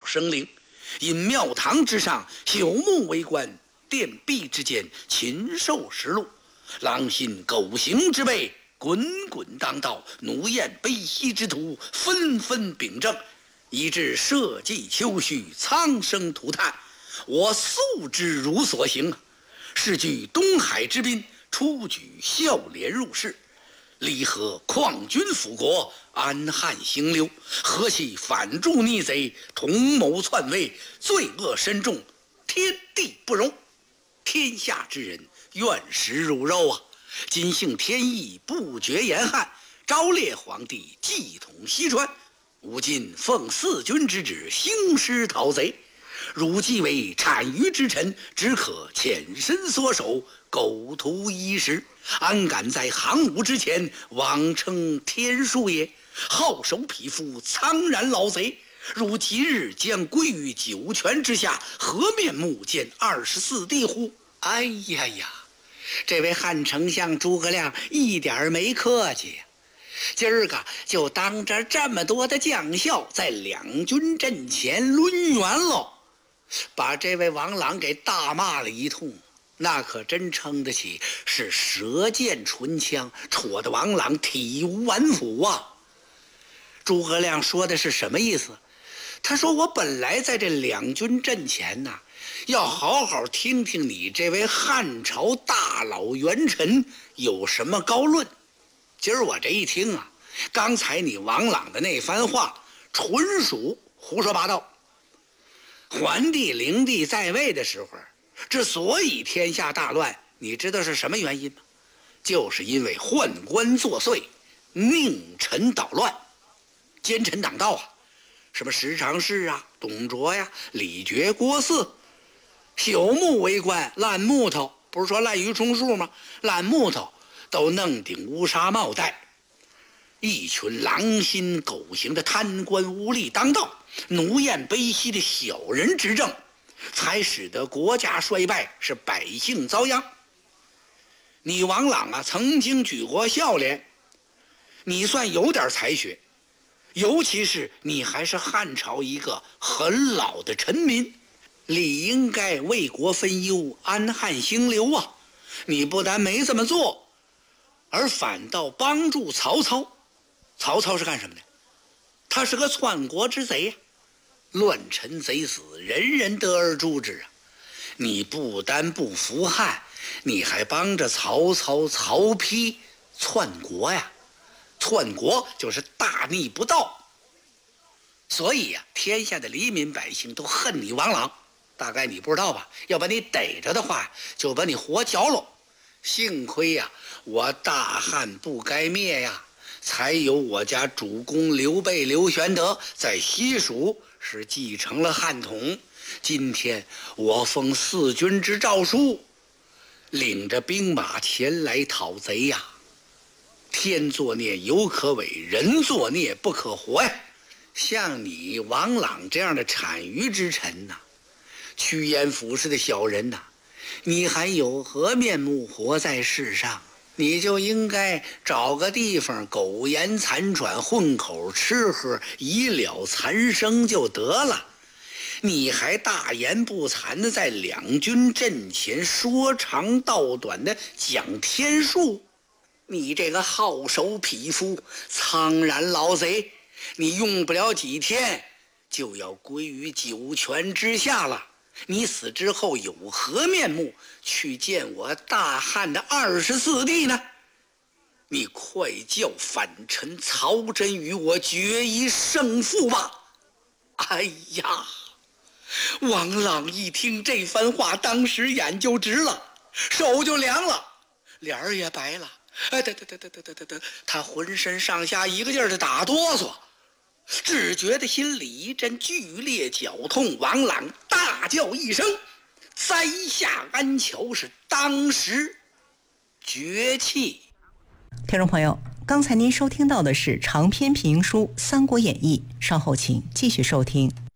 生灵。因庙堂之上朽木为官，殿壁之间禽兽食禄，狼心狗行之辈滚滚当道，奴艳悲息之徒纷纷秉政，以致社稷丘墟，苍生涂炭。我素知汝所行，是据东海之滨，出举孝廉入仕，离合旷君辅国，安汉兴溜，何其反助逆贼，同谋篡位，罪恶深重，天地不容。天下之人愿食汝肉啊！今幸天意，不绝严汉，昭烈皇帝继统西川。吾今奉四君之旨，兴师讨贼。汝既为产于之臣，只可潜身缩手，苟图衣食，安敢在行伍之前妄称天数也？好手匹夫，苍然老贼！汝即日将归于九泉之下，何面目见24帝乎？哎呀呀，这位汉丞相诸葛亮一点没客气呀！今儿个就当着这么多的将校在两军阵前抡圆喽，把这位王朗给大骂了一通，那可真称得起是舌剑唇枪，戳得王朗体无完肤啊！诸葛亮说的是什么意思？他说我本来在这两军阵前呐，要好好听听你这位汉朝大老元臣有什么高论。今儿我这一听啊，刚才你王朗的那番话纯属胡说八道。桓帝灵帝在位的时候，之所以天下大乱，你知道是什么原因吗？就是因为宦官作祟，佞臣捣乱，奸臣党道啊！什么十常侍啊、董卓呀、李傕、郭汜，朽木为官，烂木头，不是说滥竽充数吗？烂木头都弄顶乌纱帽戴，一群狼心狗行的贪官污吏当道，奴艳卑息的小人执政，才使得国家衰败，是百姓遭殃。你王朗啊，曾经举过孝廉，你算有点才学，尤其是你还是汉朝一个很老的臣民，理应该为国分忧，安汉兴流啊！你不但没这么做，而反倒帮助曹操。曹操是干什么的？他是个篡国之贼呀！乱臣贼死，人人得而诛之啊！你不但不服汉，你还帮着曹操、曹丕篡国呀！篡国就是大逆不道。所以呀，天下的黎民百姓都恨你王朗。大概你不知道吧？要把你逮着的话，就把你活绞喽。幸亏呀，我大汉不该灭呀，才有我家主公刘备、刘玄德在西蜀是继承了汉统。今天我奉四君之诏书，领着兵马前来讨贼呀！天作孽犹可违，人作孽不可活呀！像你王朗这样的产于之臣呐，趋炎附势的小人呐，你还有何面目活在世上？你就应该找个地方苟延残喘，混口吃喝，以了残生就得了。你还大言不惭的在两军阵前说长道短的讲天数，你这个好手匹夫，苍然老贼，你用不了几天就要归于九泉之下了。你死之后有何面目去见我大汉的24帝呢？你快叫反臣曹真与我决一胜负吧！哎呀，王朗一听这番话，当时眼就直了，手就凉了，脸儿也白了。他浑身上下一个劲儿的打哆嗦，只觉得心里一阵剧烈绞痛。王朗大叫一声，栽下鞍桥，是当时绝气。 听众朋友，刚才您收听到的是长篇评书《三国演义》，稍后请继续收听。